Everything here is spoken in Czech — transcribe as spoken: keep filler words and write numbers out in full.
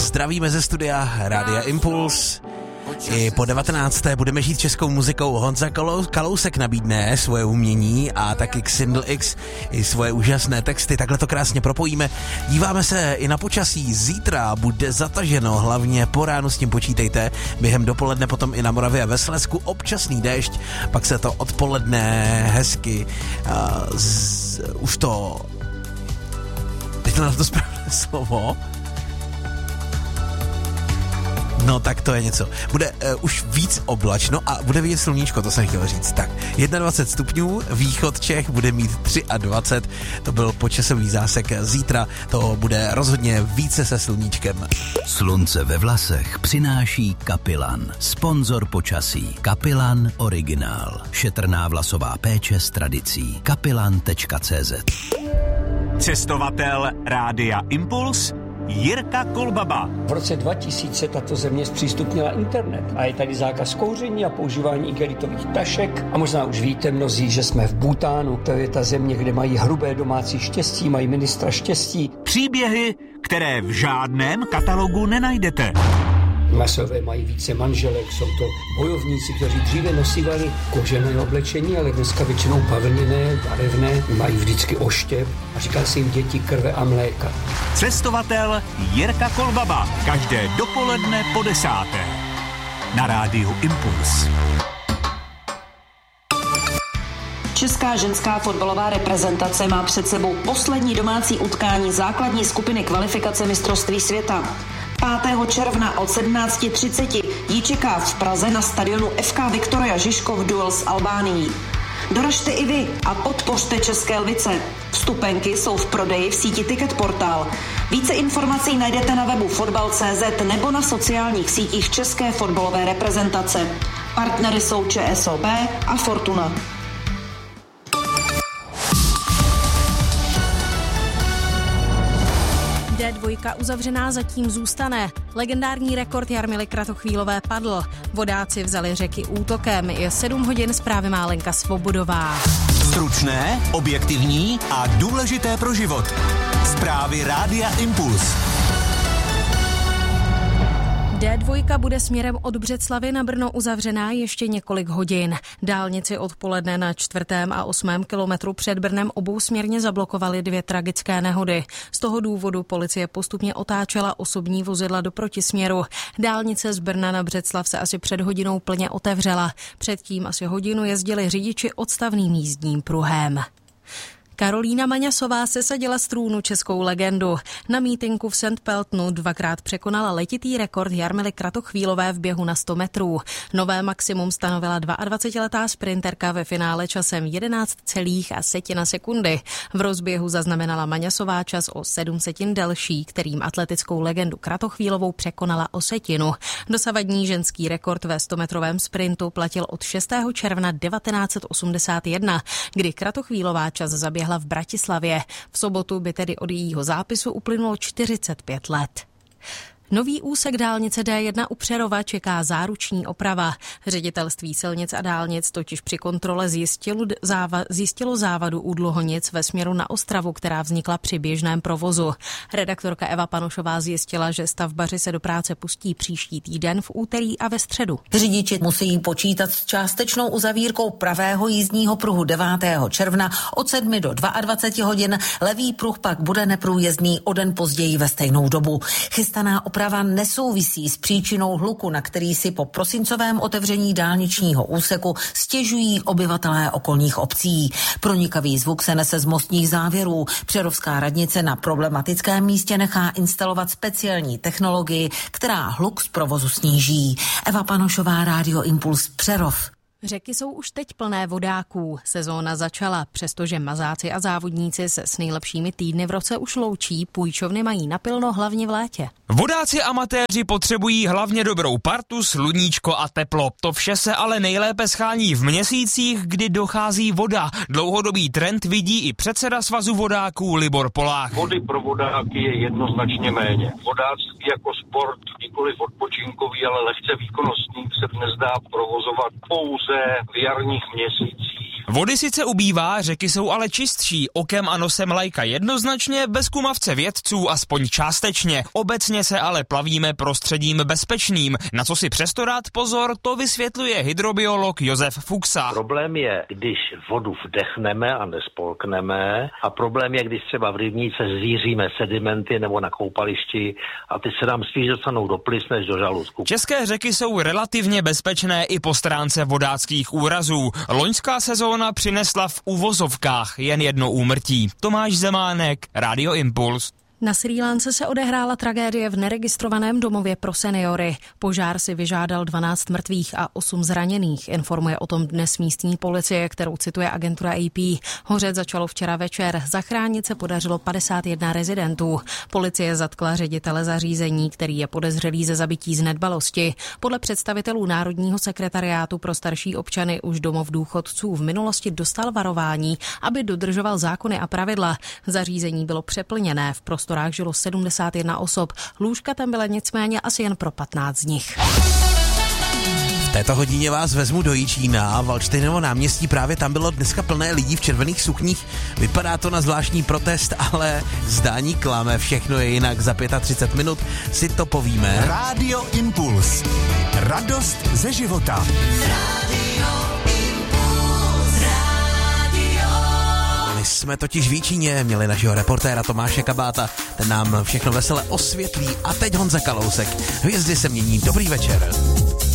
zdravíme ze studia Rádia Impuls. I po devatenácté budeme žít českou muzikou. Honza Kalousek nabídne svoje umění a taky Xindl X i svoje úžasné texty. Takhle to krásně propojíme. Díváme se i na počasí. Zítra bude zataženo, hlavně po ránu s tím počítejte. Během dopoledne potom i na Moravě a ve Slezsku občasný déšť, pak se to odpoledne hezky uh, z, už to... Teď to na to správné slovo. No tak to je něco. Bude uh, už víc oblačno a bude vidět sluníčko, to jsem chtěl říct. Tak, dvacet jedna stupňů, východ Čech bude mít dvacet tři, to byl počasový zásek. Zítra to bude rozhodně více se sluníčkem. Slunce ve vlasech přináší Kapilan, sponzor počasí. Kapilan originál. Šetrná vlasová péče s tradicí. kapilan tečka cé zet. Cestovatel Rádia Impuls Jirka Kolbaba. V roce dva tisíce tato země zpřístupnila internet a je tady zákaz kouření a používání igelitových tašek. A možná už víte mnozí, že jsme v Bhutánu. To je ta země, kde mají hrubé domácí štěstí, mají ministra štěstí. Příběhy, které v žádném katalogu nenajdete. Masové mají více manželek, jsou to bojovníci, kteří dříve nosívali kožené oblečení, ale dneska většinou bavlněné, barevné, mají vždycky oštěp a říká se jim děti krve a mléka. Cestovatel Jirka Kolbaba. Každé dopoledne po desáté. Na rádiu Impuls. Česká ženská fotbalová reprezentace má před sebou poslední domácí utkání základní skupiny kvalifikace mistrovství světa. pátého června od sedmnáct třicet ji čeká v Praze na stadionu ef ká Viktoria Žižkov duel s Albánií. Doražte i vy a podpořte České lvice. Vstupenky jsou v prodeji v síti Ticket Portal. Více informací najdete na webu fotbal tečka cé zet nebo na sociálních sítích České fotbalové reprezentace. Partnery jsou ČSOB a Fortuna. dé dva uzavřená zatím zůstane. Legendární rekord Jarmily Kratochvílové padl. Vodáci vzali řeky útokem. Je sedm hodin, zprávy má Lenka Svobodová. Stručné, objektivní a důležité pro život. Zprávy Rádia Impuls. dé dva bude směrem od Břeclavi na Brno uzavřená ještě několik hodin. Dálnici odpoledne na čtvrtém a osmém kilometru před Brnem obousměrně zablokovaly dvě tragické nehody. Z toho důvodu policie postupně otáčela osobní vozidla do protisměru. Dálnice z Brna na Břeclav se asi před hodinou plně otevřela. Předtím asi hodinu jezdili řidiči odstavným jízdním pruhem. Karolína Maňasová sesadila z trůnu českou legendu. Na mítinku v Saint Peltonu dvakrát překonala letitý rekord Jarmily Kratochvílové v běhu na sto metrů. Nové maximum stanovila dvacetiletá sprinterka ve finále časem jedenáct celá sedm sekundy. V rozběhu zaznamenala Maňasová čas o sedm setin delší, kterým atletickou legendu Kratochvílovou překonala o setinu. Dosavadní ženský rekord ve stometrovém sprintu platil od šestého června devatenáct set osmdesát jedna, kdy Kratochvílová čas zaběhla v Bratislavě. V sobotu by tedy od jejího zápisu uplynulo čtyřicet pět let. Nový úsek dálnice dé jedna u Přerova čeká záruční oprava. Ředitelství silnic a dálnic totiž při kontrole zjistilo, záva, zjistilo závadu u Dluhonic ve směru na Ostravu, která vznikla při běžném provozu. Redaktorka Eva Panošová zjistila, že stavbaři se do práce pustí příští týden v úterý a ve středu. Řidiči musí počítat s částečnou uzavírkou pravého jízdního pruhu devátého června od sedmi do dvaceti dvou hodin. Levý pruh pak bude neprůjezdný o den později ve stejnou dobu. Chystaná oprava nesouvisí s příčinou hluku, na který si po prosincovém otevření dálničního úseku stěžují obyvatelé okolních obcí. Pronikavý zvuk se nese z mostních závěrů. Přerovská radnice na problematickém místě nechá instalovat speciální technologii, která hluk z provozu sníží. Eva Panošová, Rádio Impuls, Přerov. Řeky jsou už teď plné vodáků. Sezóna začala, přestože mazáci a závodníci se s nejlepšími týdny v roce už loučí, půjčovny mají napilno hlavně v létě. Vodáci amatéři potřebují hlavně dobrou partu, sluníčko a teplo. To vše se ale nejlépe schání v měsících, kdy dochází voda. Dlouhodobý trend vidí i předseda svazu vodáků Libor Polák. Vody pro vodáky je jednoznačně méně. Vodáctví jako sport, nikoliv odpočinkový, ale lehce výkonnostní, se dnes dá provozovat pouze v jarních měsících Vody sice ubývá, řeky jsou ale čistší, okem a nosem laika jednoznačně, bez kumavce vědců aspoň částečně. Obecně se ale plavíme prostředím bezpečným. Na co si přesto dát pozor, to vysvětluje hydrobiolog Josef Fuchsa. Problém je, když vodu vdechneme a nespolkneme, a problém je, když třeba v rybníce zvíříme sedimenty nebo na koupališti a ty se nám spíš dostanou do plis než do žaludku. České řeky jsou relativně bezpečné i po stránce vodáckých úrazů. Loňská sezóna přinesla v uvozovkách jen jedno úmrtí. Tomáš Zemánek, Radio Impuls. Na Srí Lance se odehrála tragédie v neregistrovaném domově pro seniory. Požár si vyžádal dvanáct mrtvých a osm zraněných, informuje o tom dnes místní policie, kterou cituje agentura A P. Hořet začalo včera večer, zachránit se podařilo padesát jedna rezidentů. Policie zatkla ředitele zařízení, který je podezřelý ze zabití z nedbalosti. Podle představitelů Národního sekretariátu pro starší občany už domov důchodců v minulosti dostal varování, aby dodržoval zákony a pravidla. Zařízení bylo přeplněné, v prostorách žilo sedmdesát jedna osob, lůžka tam byla nicméně asi jen pro patnáct z nich. V této hodině vás vezmu do Jičína. Valdštejnovo náměstí, právě tam bylo dneska plné lidí v červených sukních. Vypadá to na zvláštní protest, ale zdání klame, všechno je jinak. Za třicet pět minut si to povíme. Rádio Impuls. Radost ze života. My jsme totiž v Jičíně měli našeho reportéra Tomáše Kabáta, ten nám všechno vesele osvětlí. A teď Honza Kalousek. Hvězdy se mění. Dobrý večer.